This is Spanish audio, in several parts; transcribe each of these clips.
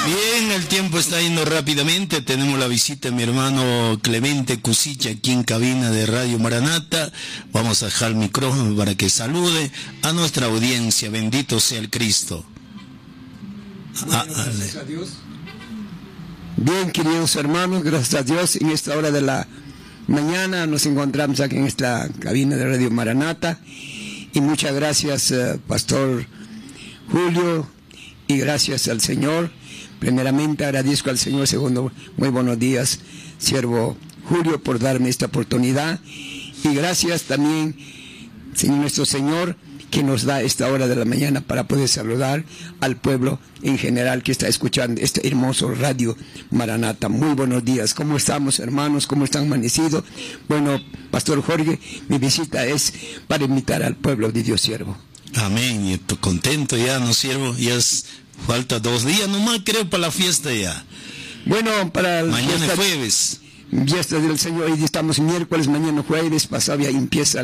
Bien, el tiempo está yendo rápidamente. Tenemos la visita de mi hermano Clemente Cusicha aquí en cabina de Radio Maranata. Vamos a dejar el micrófono para que salude a nuestra audiencia. Bendito sea el Cristo. Gracias a Dios. Bien, queridos hermanos, gracias a Dios. En esta hora de la mañana nos encontramos aquí en esta cabina de Radio Maranata. Y muchas gracias, Pastor Julio, y gracias al Señor. Primeramente agradezco al Señor. Segundo, muy buenos días, siervo Julio, por darme esta oportunidad. Y gracias también, nuestro Señor, que nos da esta hora de la mañana para poder saludar al pueblo en general que está escuchando este hermoso Radio Maranata. Muy buenos días. ¿Cómo estamos, hermanos? ¿Cómo están amanecidos? Bueno, Pastor Jorge, mi visita es para invitar al pueblo de Dios, siervo. Amén. Y contento ya, ¿no, siervo? Ya falta 2 días nomás, creo, para la fiesta ya. Bueno, para mañana es jueves. Fiesta del Señor, hoy estamos miércoles, mañana jueves, pasado ya empieza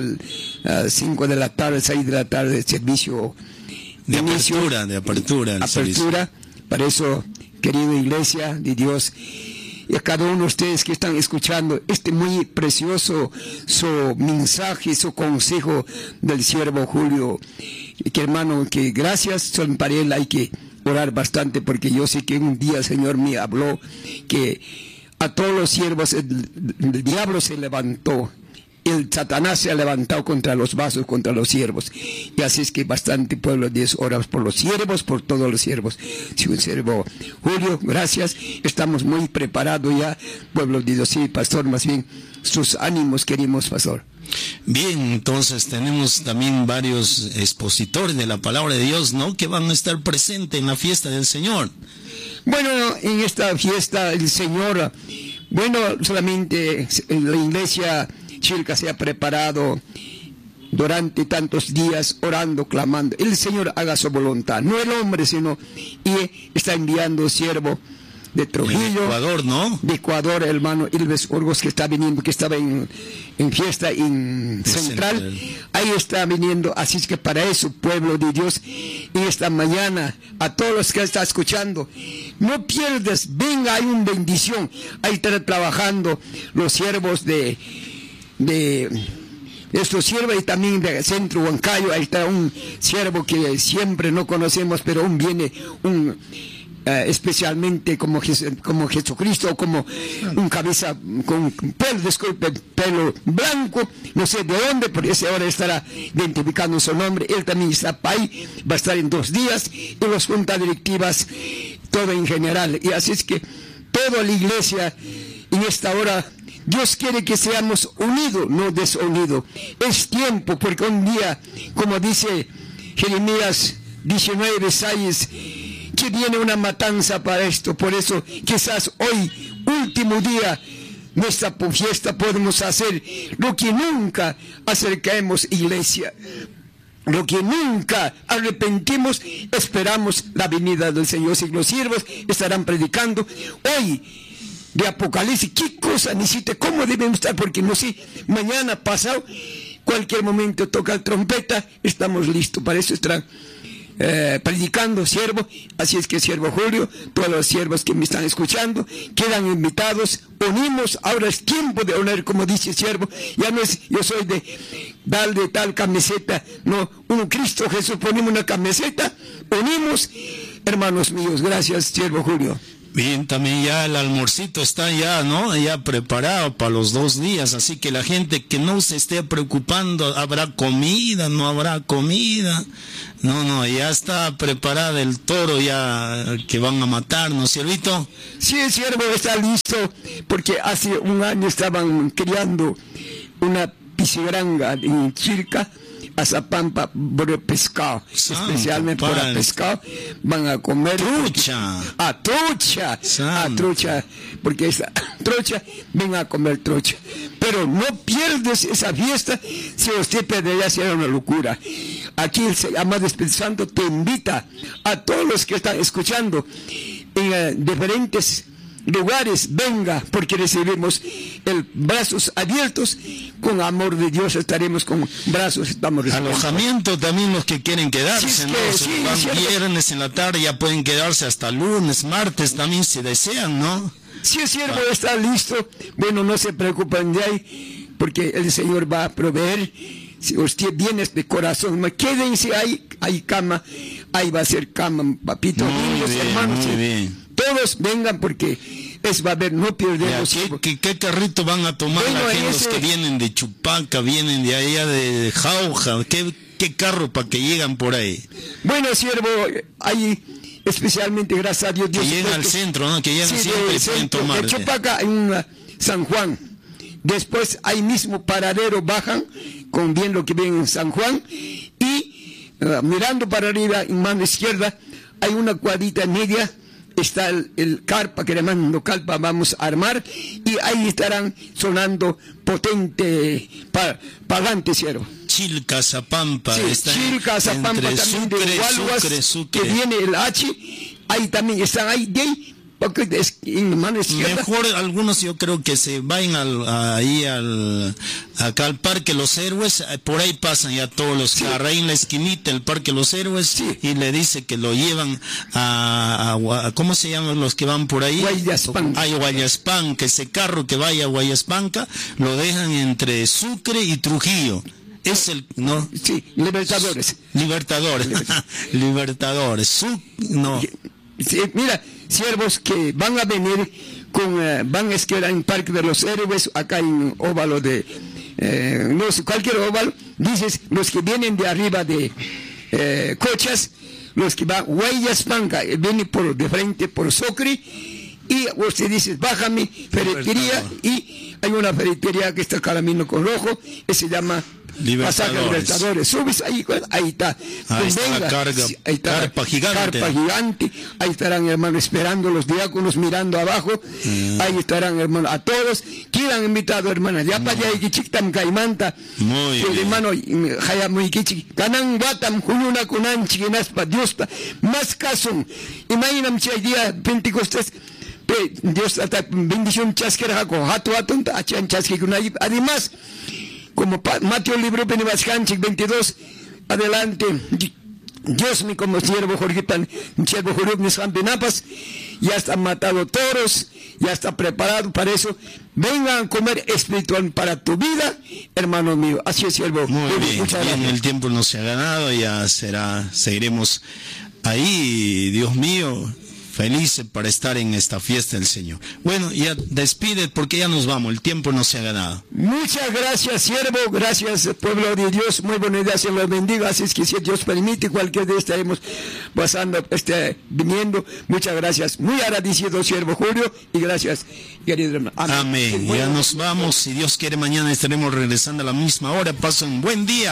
a 5 de la tarde, 6 de la tarde, el servicio de apertura, apertura. Para eso, querida iglesia de Dios, y a cada uno de ustedes que están escuchando este muy precioso su mensaje, su consejo del siervo Julio, y que hermano, que gracias, son para él hay que orar bastante, porque yo sé que un día el Señor me habló que a todos los siervos el diablo se levantó, el Satanás se ha levantado contra los vasos, contra los siervos. Y así es que bastante pueblo de Dios ora por los siervos, por todos los siervos. Si un siervo Julio, gracias, estamos muy preparados ya, pueblo de Dios. Sí, pastor, más bien sus ánimos queremos, pastor. Bien, entonces tenemos también varios expositores de la palabra de Dios, ¿no?, que van a estar presentes en la fiesta del Señor. Bueno, en esta fiesta el Señor, bueno, solamente la iglesia Chilca se ha preparado durante tantos días orando, clamando. El Señor haga su voluntad, no el hombre, sino, y está enviando siervo de Trujillo, de Ecuador, ¿no? De Ecuador, hermano Ilves Orgos, que está viniendo, que estaba en fiesta en Central. Ahí está viniendo, así es que para eso, pueblo de Dios, y esta mañana, a todos los que están escuchando, no pierdas, venga, hay una bendición. Ahí están trabajando los siervos de estos siervos, y también de Centro Huancayo. Ahí está un siervo que siempre no conocemos, pero viene especialmente como Jesucristo, como un cabeza con pelo blanco, no sé de dónde, por ese ahora estará identificando su nombre. Él también está ahí, va a estar en 2 días, y las juntas directivas, todo en general. Y así es que toda la iglesia en esta hora, Dios quiere que seamos unidos, no desunidos. Es tiempo, porque un día, como dice Jeremías 19:6, que viene una matanza para esto. Por eso quizás hoy, último día de esta fiesta, podemos hacer lo que nunca acercamos, iglesia, lo que nunca arrepentimos. Esperamos la venida del Señor. Si los siervos estarán predicando hoy de Apocalipsis, qué cosa necesita, cómo debemos estar, porque no sé, mañana, pasado, cualquier momento toca la trompeta, estamos listos. Para eso estarán predicando, siervo. Así es que, siervo Julio, todos los siervos que me están escuchando quedan invitados. Unimos, ahora es tiempo de unir, como dice el siervo. Ya no es yo soy de tal camiseta, no, un Cristo Jesús, ponemos una camiseta, unimos, hermanos míos. Gracias, siervo Julio. Bien, también ya el almuercito está ya, ¿no?, ya preparado para los 2 días, así que la gente que no se esté preocupando, ¿habrá comida? ¿No habrá comida? No, ya está preparado el toro ya que van a matar, ¿no, siervito? Sí, el siervo está listo, porque hace un año estaban criando una piscigranja en Chilca, Azapampa, por pescado, especialmente por el pescado. Van a comer trucha, trucha, porque esa trucha, ven a comer trucha. Pero no pierdes esa fiesta. Si usted perdería, será una locura. Aquí el amado Espíritu Santo te invita a todos los que están escuchando en diferentes lugares, venga, porque recibimos el brazos abiertos, con amor de Dios estaremos con brazos, estamos recibiendo. Alojamiento también los que quieren quedarse, Sí, ¿no? sí, Van cierto. viernes en la tarde, ya pueden quedarse hasta lunes, martes también si desean, ¿no? Si el siervo está listo, bueno, no se preocupen de ahí, porque el Señor va a proveer. Si usted viene de corazón, quédense ahí, hay cama, ahí va a ser cama, papito, niños, hermanos, muy bien. todos vengan porque va a haber, no perdemos tiempo. ¿Qué carrito van a tomar Bueno, la gente, los ese- que vienen de Chupaca, vienen de allá de Jauja? ¿Qué carro para que llegan por ahí? Bueno, siervo, hay especialmente, gracias a Dios, Que lleguen al porque- centro, ¿no? Que lleguen Sí, siempre del y pueden centro, tomar. de Chupaca en San Juan. Después ahí mismo paradero bajan con bien lo que ven en San Juan y mirando para arriba en mano izquierda hay una cuadrita media, está el carpa que llamando carpa vamos a armar y ahí estarán sonando potente pagante, ciervo. Chilca, Zapampa, Sí, está Chilca, Zapampa entre también de Gualuas, Sucre. que viene el H, ahí también están ahí de ahí, porque en mano izquierda. Mejor algunos yo creo que se vayan acá al Parque Los Héroes, por ahí pasan ya todos los Sí. carros, ahí en la esquinita el Parque Los Héroes, Sí. y le dice que lo llevan a ¿cómo se llaman los que van por ahí? Guayaspanca. Ay, Guayaspanca, ese carro que vaya a Guayaspanca, lo dejan entre Sucre y Trujillo. Es el, ¿no? Sí, Libertadores. Libertadores. Libertadores. No. Sí, mira, siervos que van a venir van a esquiar en Parque de los Héroes, acá en óvalo de, no sé, cualquier óvalo, dices, los que vienen de arriba de Cochas, los que van Guayaspanca, vienen de frente por Sucre, y usted dice, bájame, ferretería, y hay una ferretería que está camino con rojo, que se llama Pasaje Libertadores. Subes ahí, ahí está. Ahí está la carga, ahí está, carpa gigante. Carpa gigante. Ahí estarán, hermano, esperando los diáconos mirando abajo. Ahí estarán, hermano, a todos. Quieran invitado, hermano. Ya para allá, Iquichictam, Caimanta. Muy bien. Hermano, Hayamu Iquichi. Canán Batam, Jununa Kunan, Chiquinaspa, Diospa. Más caso. Imagíname si hay día Pentecostés. Dios, bendición chasquera, Hato Atonta, Achan Chasquikunay. Además, como Mateo Libro Penibascanchik 22, adelante, Dios me como siervo Jorge Pan, siervo Jorge Nishampenapas, ya están matado toros, ya está preparado para eso. Vengan a comer espiritual para tu vida, hermano mío. Así es, siervo. Muy bien, Muchas bien, gracias. el tiempo no se ha ganado, ya seguiremos ahí, Dios mío. Felices para estar en esta fiesta del Señor. Bueno, ya despide porque ya nos vamos, el tiempo no se ha ganado. Muchas gracias, siervo, gracias, pueblo de Dios, muy buena idea, se los bendiga, así es que si Dios permite, cualquier día estaremos pasando, viniendo, muchas gracias, muy agradecido, siervo Julio, y gracias, querido hermano. Amén. Ya nos vamos, si Dios quiere mañana estaremos regresando a la misma hora, pasen un buen día.